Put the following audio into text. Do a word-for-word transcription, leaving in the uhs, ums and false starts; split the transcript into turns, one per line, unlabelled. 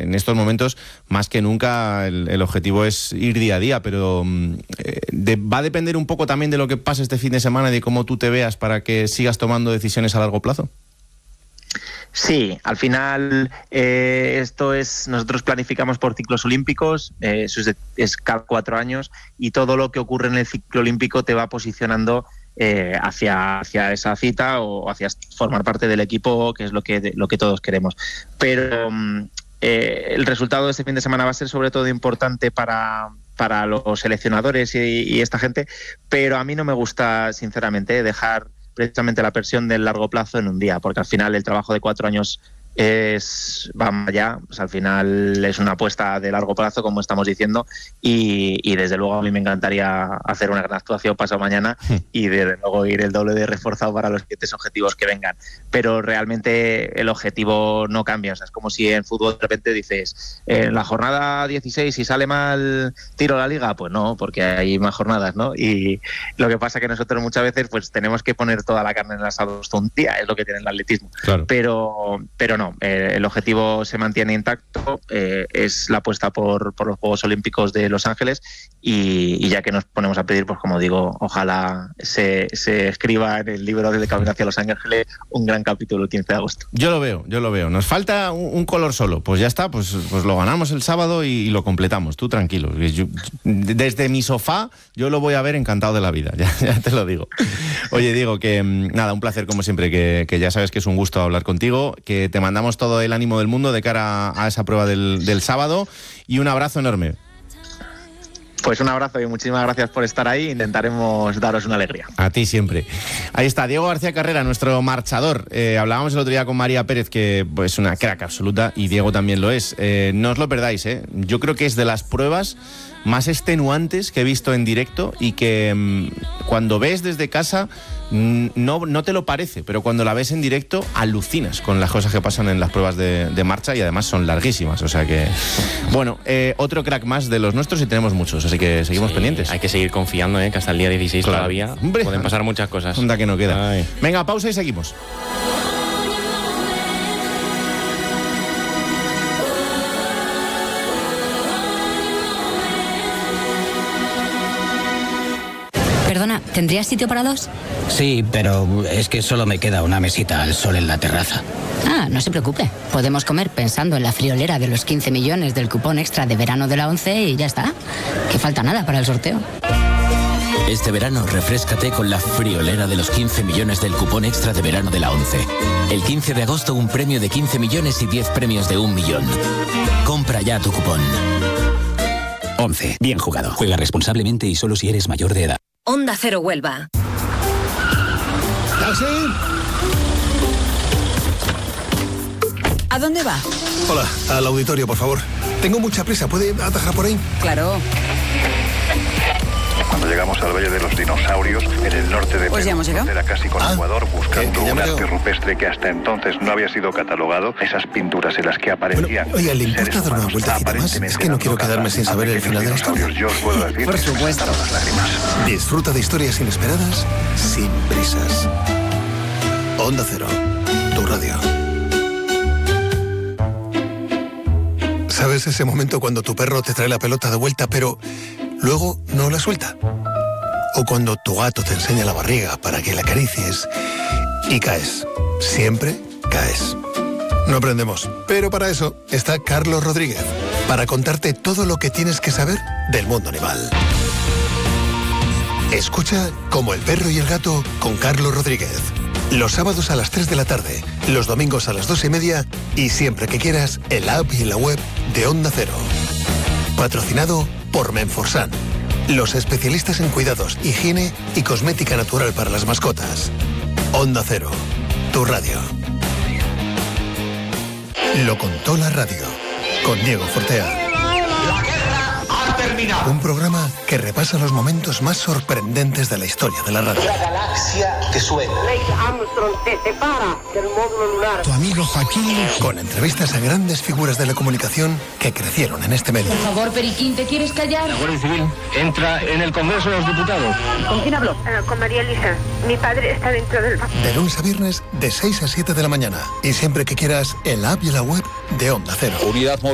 en estos momentos, más que nunca, el, el objetivo es ir día a día, pero eh, de, va a depender un poco también de lo que pase este fin de semana y de cómo tú te veas para que sigas tomando decisiones a largo plazo.
Sí, al final eh, esto es, nosotros planificamos por ciclos olímpicos, eh, eso es, de, es cada cuatro años, y todo lo que ocurre en el ciclo olímpico te va posicionando eh, hacia, hacia esa cita o hacia formar parte del equipo, que es lo que, lo que todos queremos. Pero eh, el resultado de este fin de semana va a ser sobre todo importante para... para los seleccionadores y, y esta gente, pero a mí no me gusta, sinceramente, dejar precisamente la presión del largo plazo en un día, porque al final el trabajo de cuatro años es, vamos allá, pues al final es una apuesta de largo plazo, como estamos diciendo, y, y desde luego a mí me encantaría hacer una gran actuación pasado mañana y desde luego ir el doble de reforzado para los siguientes objetivos que vengan, pero realmente el objetivo no cambia. O sea, es como si en fútbol de repente dices, en la jornada dieciséis si sale mal tiro la liga, pues no, porque hay más jornadas, ¿no? Y lo que pasa es que nosotros muchas veces pues tenemos que poner toda la carne en el asador un día, es lo que tiene el atletismo, claro. pero, pero no. Eh, el objetivo se mantiene intacto, eh, es la apuesta por, por los Juegos Olímpicos de Los Ángeles y, y ya que nos ponemos a pedir, pues como digo, ojalá se, se escriba en el libro de Camino hacia Los Ángeles un gran capítulo el quince de agosto.
Yo lo veo, yo lo veo. Nos falta un, un color solo, pues ya está, pues, pues lo ganamos el sábado y, y lo completamos, tú tranquilo. Yo, desde mi sofá yo lo voy a ver encantado de la vida, ya, ya te lo digo. Oye, Diego, que nada, un placer como siempre, que, que ya sabes que es un gusto hablar contigo, que te mandamos todo el ánimo del mundo de cara a esa prueba del, del sábado y un abrazo enorme.
Pues un abrazo y muchísimas gracias por estar ahí. Intentaremos daros una alegría.
A ti siempre. Ahí está Diego García Carrera, nuestro marchador. Eh, hablábamos el otro día con María Pérez, que es pues, una crack absoluta, y Diego también lo es. Eh, no os lo perdáis, ¿eh? Yo creo que es de las pruebas más extenuantes que he visto en directo y que mmm, cuando ves desde casa mmm, no, no te lo parece, pero cuando la ves en directo alucinas con las cosas que pasan en las pruebas de, de marcha y además son larguísimas, o sea que... Bueno, eh, otro crack más de los nuestros y tenemos muchos, así que seguimos sí, pendientes.
Hay que seguir confiando, ¿eh? Que hasta el día dieciséis claro. todavía Hombre, pueden pasar muchas cosas.
Anda que no queda. Ay. Venga, pausa y seguimos.
Perdona, ¿tendrías sitio para dos?
Sí, pero es que solo me queda una mesita al sol en la terraza.
Ah, no se preocupe. Podemos comer pensando en la friolera de los quince millones del cupón extra de verano de la ONCE y ya está. Que falta nada para el sorteo.
Este verano refréscate con la friolera de los quince millones del cupón extra de verano de la ONCE. El quince de agosto un premio de quince millones y diez premios de un millón. Compra ya tu cupón.
ONCE. Bien jugado. Juega responsablemente y solo si eres mayor de edad.
Onda Cero Huelva.
¿Taxi?
¿A dónde va?
Hola, al auditorio, por favor. Tengo mucha prisa, ¿puede atajar por ahí?
Claro.
Cuando llegamos al Valle de los Dinosaurios, en el norte de
pues
Perú,
ya hemos llegado.
Era casi con
ah,
Ecuador, buscando
que, que
un arte
llegado.
rupestre que hasta entonces no había sido catalogado. Esas pinturas en las que aparecían...
Bueno, oiga, ¿le importa dar una vueltecita más? Es que no quiero quedarme sin saber el final de la historia.
Yo os puedo decir
por supuesto.
Las lágrimas.
Disfruta de historias inesperadas, sin prisas. Onda Cero, tu radio. ¿Sabes ese momento cuando tu perro te trae la pelota de vuelta, pero luego no la suelta? O cuando tu gato te enseña la barriga para que la acaricies y caes. Siempre caes. No aprendemos, pero para eso está Carlos Rodríguez, para contarte todo lo que tienes que saber del mundo animal. Escucha Como el perro y el gato con Carlos Rodríguez. Los sábados a las tres de la tarde, los domingos a las dos y media y siempre que quieras en la app y en la web de Onda Cero. Patrocinado por Menforsan, los especialistas en cuidados, higiene y cosmética natural para las mascotas. Onda Cero, tu radio. Lo contó la radio, con Diego Fortea.
Terminado.
Un programa que repasa los momentos más sorprendentes de la historia de la radio.
La galaxia que suena.
Neil Armstrong se separa del módulo lunar.
Tu amigo Joaquín. Con entrevistas a grandes figuras de la comunicación que crecieron en este medio.
Por favor, Periquín, ¿te quieres callar?
La Guardia Civil entra en el Congreso de los Diputados.
¿Con quién hablo? Uh, con María Elisa. Mi padre está dentro del...
De lunes a viernes, de seis a siete de la mañana. Y siempre que quieras, en la app y en la web de Onda Cero.
Unidad